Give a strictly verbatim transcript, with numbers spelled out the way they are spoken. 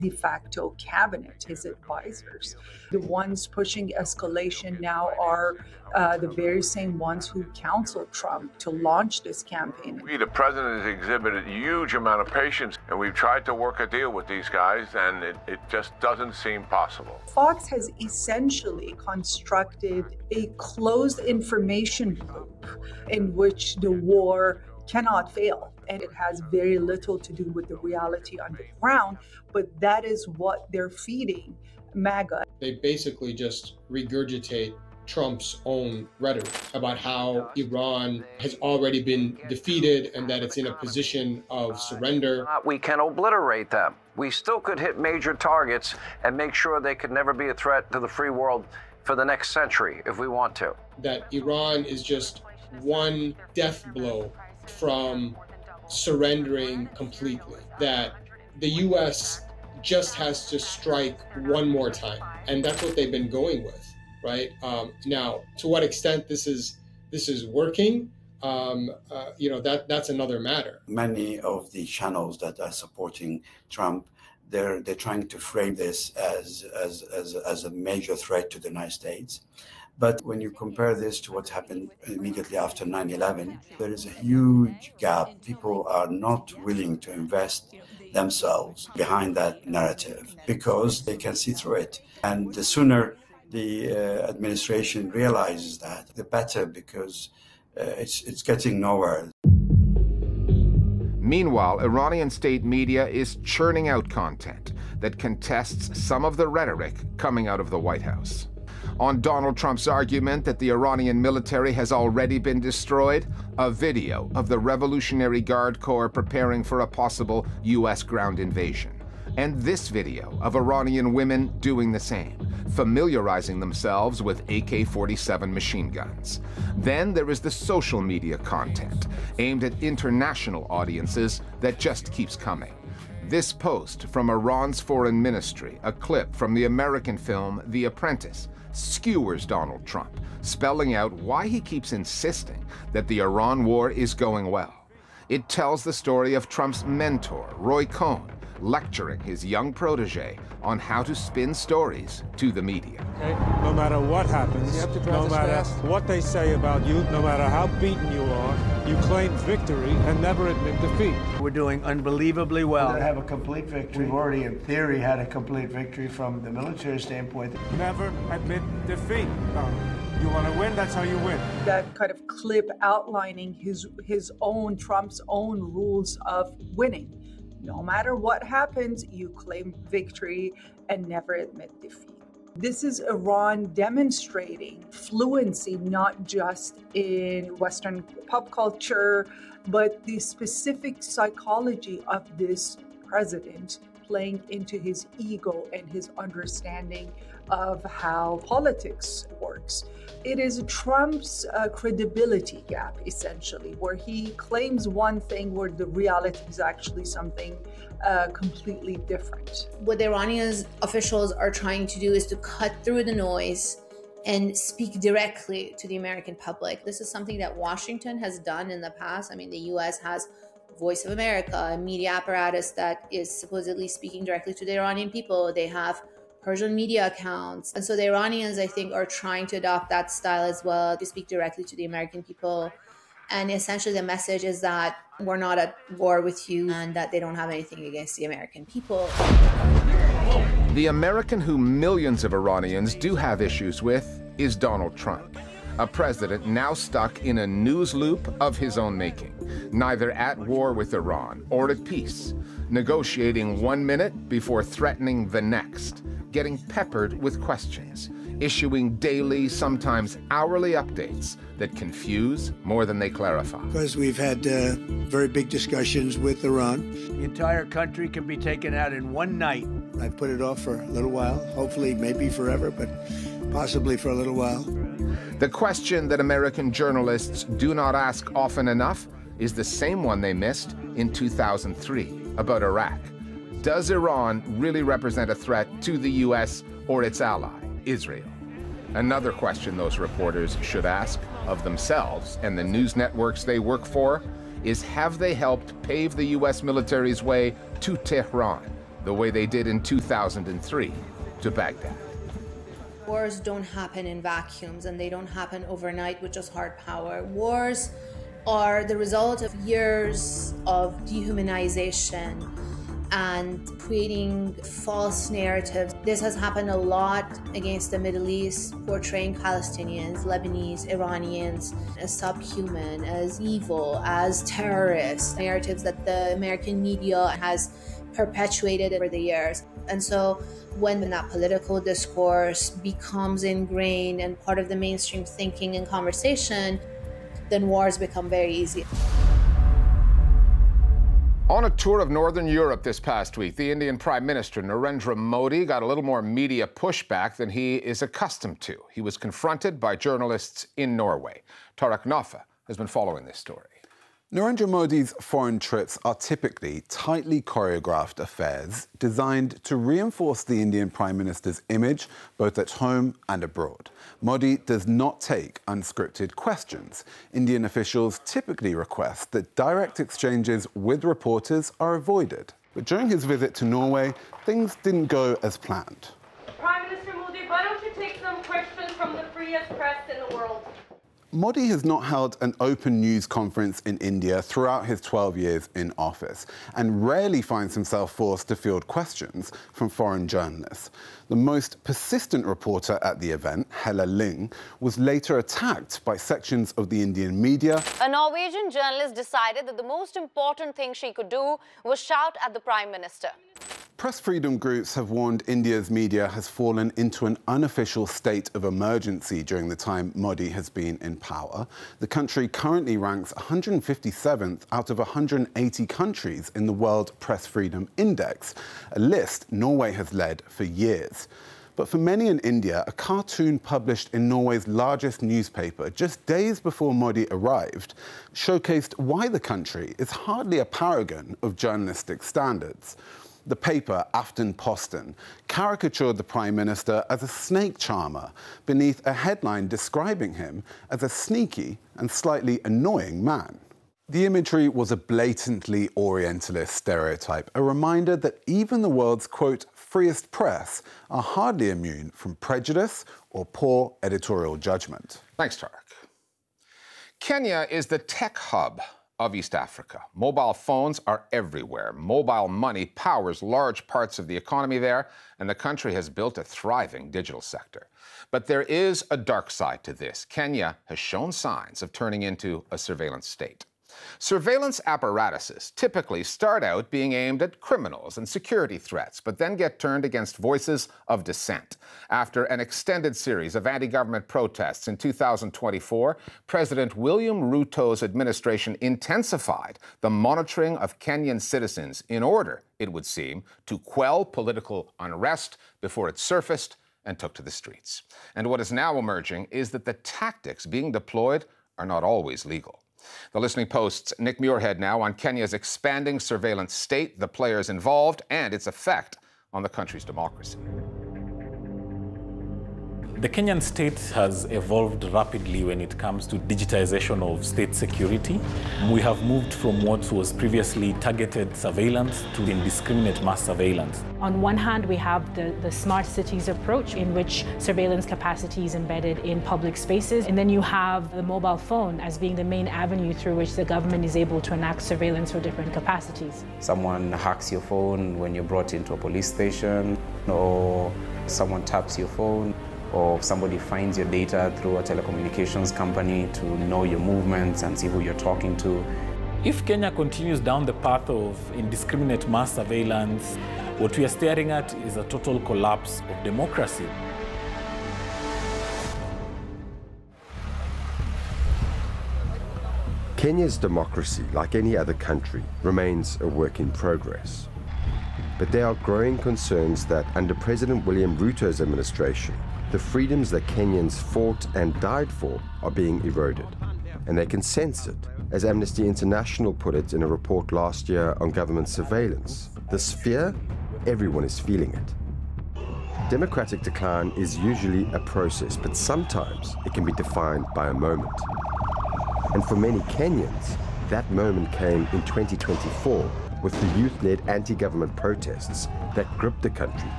de facto cabinet, his advisors. The ones pushing escalation now are uh, the very same ones who counseled Trump to launch this campaign. We, the president, has exhibited a huge amount of patience, and we've tried to work a deal with these guys, and it, it just doesn't seem possible. Fox has essentially constructed a closed information loop in which the war cannot fail. And it has very little to do with the reality on the ground, but that is what they're feeding MAGA. They basically just regurgitate Trump's own rhetoric about how Iran has already been defeated and that it's in a position of surrender. We can obliterate them. We still could hit major targets and make sure they could never be a threat to the free world for the next century if we want to. That Iran is just one death blow from surrendering completely, that the U S just has to strike one more time. And that's what they've been going with, right? Um, now, to what extent this is this is working, um, uh, you know, that that's another matter. Many of the channels that are supporting Trump, they're they're trying to frame this as as as, as a major threat to the United States. But when you compare this to what happened immediately after nine eleven, there is a huge gap. People are not willing to invest themselves behind that narrative because they can see through it. And the sooner the uh, administration realizes that, the better, because uh, it's, it's getting nowhere. Meanwhile, Iranian state media is churning out content that contests some of the rhetoric coming out of the White House. On Donald Trump's argument that the Iranian military has already been destroyed, a video of the Revolutionary Guard Corps preparing for a possible U S ground invasion. And this video of Iranian women doing the same, familiarizing themselves with A K forty-seven machine guns. Then there is the social media content aimed at international audiences that just keeps coming. This post from Iran's foreign ministry, a clip from the American film The Apprentice, skewers Donald Trump, spelling out why he keeps insisting that the Iran war is going well. It tells the story of Trump's mentor, Roy Cohn, lecturing his young protege on how to spin stories to the media. Okay. No matter what happens, no matter fast. what they say about you, no matter how beaten you are, you claim victory and never admit defeat. We're doing unbelievably well. We have a complete victory. We've already, in theory, had a complete victory from the military standpoint. Never admit defeat. No. You want to win, that's how you win. That kind of clip outlining his, his own, Trump's own rules of winning. No matter what happens, you claim victory and never admit defeat. This is Iran demonstrating fluency, not just in Western pop culture, but the specific psychology of this president playing into his ego and his understanding of how politics works. It is Trump's uh, credibility gap, essentially, where he claims one thing where the reality is actually something uh, completely different. What the Iranian officials are trying to do is to cut through the noise and speak directly to the American public. This is something that Washington has done in the past. I mean, the U S has Voice of America, a media apparatus that is supposedly speaking directly to the Iranian people. They have Persian media accounts. And so the Iranians, I think, are trying to adopt that style as well, to speak directly to the American people. And essentially the message is that we're not at war with you and that they don't have anything against the American people. The American who millions of Iranians do have issues with is Donald Trump, a president now stuck in a news loop of his own making, neither at war with Iran or at peace, negotiating one minute before threatening the next, getting peppered with questions, issuing daily, sometimes hourly updates that confuse more than they clarify. Because we've had uh, very big discussions with Iran. The entire country can be taken out in one night. I've put it off for a little while, hopefully maybe forever, but possibly for a little while. The question that American journalists do not ask often enough is the same one they missed in two thousand three about Iraq. Does Iran really represent a threat to the U S or its ally, Israel? Another question those reporters should ask of themselves and the news networks they work for is, have they helped pave the U S military's way to Tehran, the way they did in two thousand three to Baghdad. Wars don't happen in vacuums, and they don't happen overnight with just hard power. Wars are the result of years of dehumanization and creating false narratives. This has happened a lot against the Middle East, portraying Palestinians, Lebanese, Iranians as subhuman, as evil, as terrorists, narratives that the American media has perpetuated over the years. And so when that political discourse becomes ingrained and part of the mainstream thinking and conversation, then wars become very easy. On a tour of Northern Europe this past week, the Indian Prime Minister Narendra Modi got a little more media pushback than he is accustomed to. He was confronted by journalists in Norway. Tarek Nafa has been following this story. Narendra Modi's foreign trips are typically tightly choreographed affairs designed to reinforce the Indian Prime Minister's image both at home and abroad. Modi does not take unscripted questions. Indian officials typically request that direct exchanges with reporters are avoided. But during his visit to Norway, things didn't go as planned. Prime Minister Modi, why don't you take some questions from the freest press in the world? Modi has not held an open news conference in India throughout his twelve years in office and rarely finds himself forced to field questions from foreign journalists. The most persistent reporter at the event, Helle Ling, was later attacked by sections of the Indian media. A Norwegian journalist decided that the most important thing she could do was shout at the Prime Minister. Press freedom groups have warned India's media has fallen into an unofficial state of emergency during the time Modi has been in power. The country currently ranks one hundred fifty-seventh out of one hundred eighty countries in the World Press Freedom Index, a list Norway has led for years. But for many in India, a cartoon published in Norway's largest newspaper just days before Modi arrived showcased why the country is hardly a paragon of journalistic standards. The paper, Aftenposten, caricatured the Prime Minister as a snake charmer beneath a headline describing him as a sneaky and slightly annoying man. The imagery was a blatantly Orientalist stereotype, a reminder that even the world's, quote, freest press are hardly immune from prejudice or poor editorial judgment. Thanks, Tarek. Kenya is the tech hub of East Africa. Mobile phones are everywhere. Mobile money powers large parts of the economy there, and the country has built a thriving digital sector. But there is a dark side to this. Kenya has shown signs of turning into a surveillance state. Surveillance apparatuses typically start out being aimed at criminals and security threats, but then get turned against voices of dissent. After an extended series of anti-government protests in two thousand twenty-four, President William Ruto's administration intensified the monitoring of Kenyan citizens in order, it would seem, to quell political unrest before it surfaced and took to the streets. And what is now emerging is that the tactics being deployed are not always legal. The Listening Post's Nick Muirhead now on Kenya's expanding surveillance state, the players involved, and its effect on the country's democracy. The Kenyan state has evolved rapidly when it comes to digitization of state security. We have moved from what was previously targeted surveillance to indiscriminate mass surveillance. On one hand, we have the, the smart cities approach in which surveillance capacity is embedded in public spaces. And then you have the mobile phone as being the main avenue through which the government is able to enact surveillance for different capacities. Someone hacks your phone when you're brought into a police station, or someone taps your phone, or somebody finds your data through a telecommunications company to know your movements and see who you're talking to. If Kenya continues down the path of indiscriminate mass surveillance, what we are staring at is a total collapse of democracy. Kenya's democracy, like any other country, remains a work in progress. But there are growing concerns that under President William Ruto's administration, the freedoms that Kenyans fought and died for are being eroded, and they can sense it. As Amnesty International put it in a report last year on government surveillance, this fear, everyone is feeling it. Democratic decline is usually a process, but sometimes it can be defined by a moment. And for many Kenyans, that moment came in twenty twenty-four with the youth-led anti-government protests that gripped the country